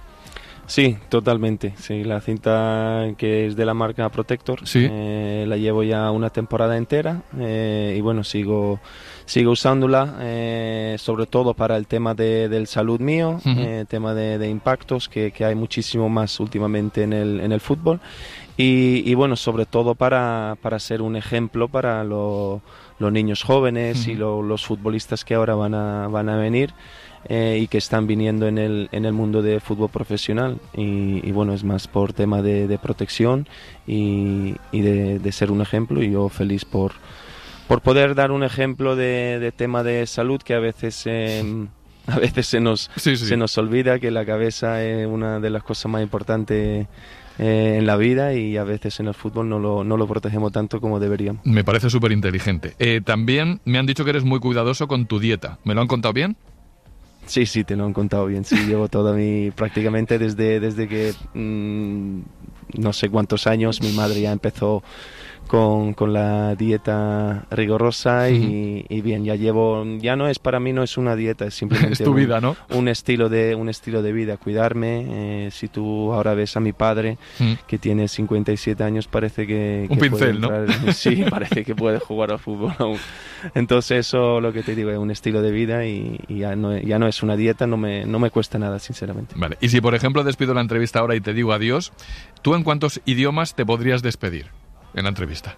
Sí, totalmente. Sí, la cinta que es de la marca Protector, ¿sí? eh, la llevo ya una temporada entera eh, y bueno, sigo sigo usándola, eh, sobre todo para el tema de, del salud mío, uh-huh. eh, tema de, de impactos, que, que hay muchísimo más últimamente en el, en el fútbol y, y bueno, sobre todo para, para ser un ejemplo para lo, los niños jóvenes uh-huh. y lo, los futbolistas que ahora van a, van a venir. Eh, y que están viniendo en el, en el mundo de fútbol profesional y, y bueno, es más por tema de, de protección y, y de, de ser un ejemplo y yo feliz por, por poder dar un ejemplo de, de tema de salud que a veces eh, a veces se nos, sí, sí. se nos olvida que la cabeza es una de las cosas más importantes eh, en la vida y a veces en el fútbol no lo, no lo protegemos tanto como deberíamos. Me parece súper inteligente. Eh, también me han dicho que eres muy cuidadoso con tu dieta. ¿Me lo han contado bien? Sí, sí, te lo han contado bien. Sí, llevo toda mi... prácticamente desde, desde que mmm, no sé cuántos años mi madre ya empezó con, con la dieta rigurosa y, uh-huh. y bien, ya llevo... Ya no es, para mí no es una dieta, es simplemente es tu un, vida, ¿no? un, estilo de, un estilo de vida, cuidarme. Eh, si tú ahora ves a mi padre, uh-huh. que tiene cincuenta y siete años, parece que... Un que pincel, entrar, ¿no? Sí, parece que puede jugar al fútbol aún. Entonces eso, lo que te digo, es un estilo de vida y, y ya, no, ya no es una dieta, no me, no me cuesta nada, sinceramente. Vale, y si por ejemplo despido la entrevista ahora y te digo adiós, ¿tú en cuántos idiomas te podrías despedir en la entrevista?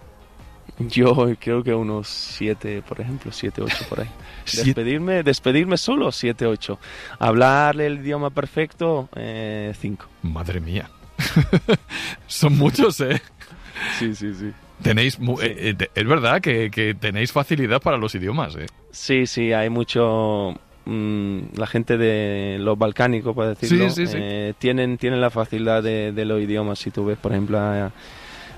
Yo creo que unos siete, por ejemplo, siete, ocho por ahí. Despedirme, despedirme solo, siete, ocho. Hablar el idioma perfecto, eh, cinco. Madre mía. Son muchos, ¿eh? Sí, sí, sí. Tenéis, sí. eh, eh, es verdad que, que tenéis facilidad para los idiomas, ¿eh? Sí, sí, hay mucho... Mmm, la gente de los balcánicos, por decirlo, sí, sí, sí. Eh, tienen, tienen la facilidad de, de los idiomas. Si tú ves, por ejemplo, a,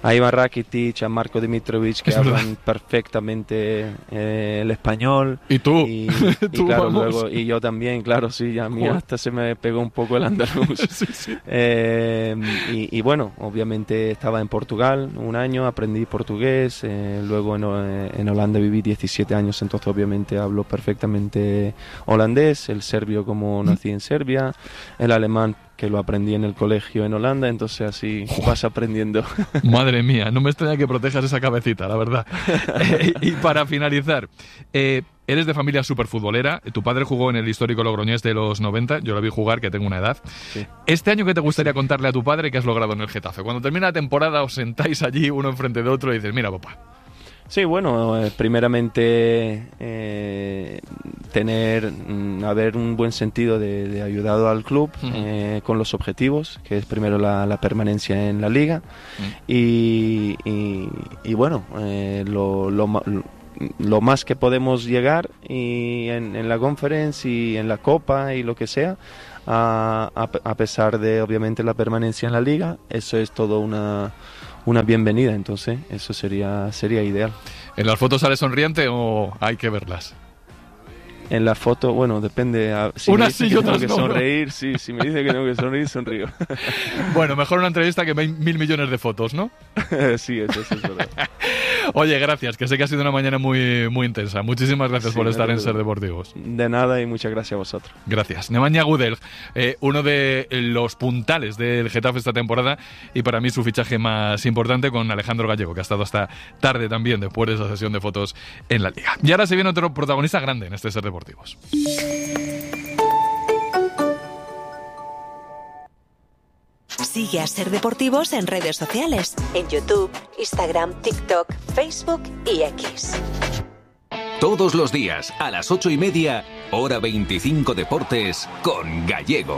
a Ivan Rakitic, a Marko Dimitrovic, que es hablan verdad. perfectamente eh, el español. ¿Y tú? Y, y ¿Tú, claro, vamos? luego, y yo también, claro, sí, a mí Joder. hasta se me pegó un poco el andaluz. Sí, sí. Eh, y, y bueno, obviamente estaba en Portugal un año, aprendí portugués, eh, luego en, eh, en Holanda viví diecisiete años, entonces obviamente hablo perfectamente holandés, el serbio como nací en Serbia, el alemán que lo aprendí en el colegio en Holanda, entonces así vas aprendiendo. Madre mía, no me extraña que protejas esa cabecita, la verdad. Eh, y para finalizar, eh, eres de familia súper futbolera, tu padre jugó en el histórico Logroñés de los noventa, yo lo vi jugar, que tengo una edad. Sí. Este año, ¿qué te gustaría contarle a tu padre que has logrado en el Getafe? Cuando termina la temporada os sentáis allí uno enfrente de otro y dices, mira papá. Sí, bueno, eh, primeramente eh, tener, mm, haber un buen sentido de, de ayudado al club Uh-huh. eh, con los objetivos, que es primero la, la permanencia en la liga y, y, y bueno, eh, lo, lo, ma- lo- lo más que podemos llegar y en, en la conference y en la copa y lo que sea, a, a, pe- a pesar de obviamente la permanencia en la liga, eso es todo una, una bienvenida, entonces eso sería, sería ideal. ¿En las fotos sale sonriente o hay que verlas? En la foto, bueno, depende. A, si Unas me dice sí y que otras tengo que no, ¿no? sonreír, sí, si me dice que tengo que sonreír, sonrío. Bueno, mejor una entrevista que mil mil millones de fotos, ¿no? Sí, eso, eso es verdad. Oye, gracias, que sé que ha sido una mañana muy, muy intensa. Muchísimas gracias Sí, por no estar te en Ser preocupes. Deportivos. De nada y muchas gracias a vosotros. Gracias. Nemanja Gudel, eh, uno de los puntales del Getafe esta temporada y para mí su fichaje más importante con Alejandro Gallego, que ha estado hasta tarde también después de esa sesión de fotos en la Liga. Y ahora se viene otro protagonista grande en este Ser Deportivos. Sigue a Ser Deportivos en redes sociales, en YouTube, Instagram, TikTok, Facebook y X. Todos los días, a las ocho y media, hora veinticinco Deportes, con Gallego.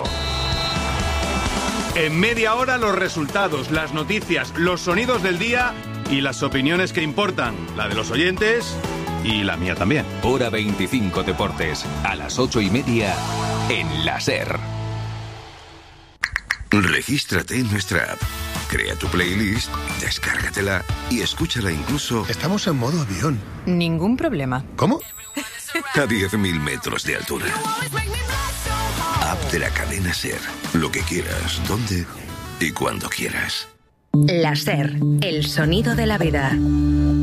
En media hora los resultados, las noticias, los sonidos del día y las opiniones que importan, la de los oyentes y la mía también. Hora veinticinco Deportes, a las ocho y media, en la Ser. Regístrate en nuestra app. Crea tu playlist, descárgatela y escúchala incluso... Estamos en modo avión. Ningún problema. ¿Cómo? A diez mil metros de altura. App de la cadena Ser. Lo que quieras, donde y cuando quieras. La Ser, el sonido de la vida.